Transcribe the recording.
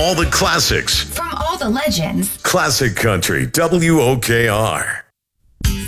all the classics. From all the legends. Classic Country, WOKR.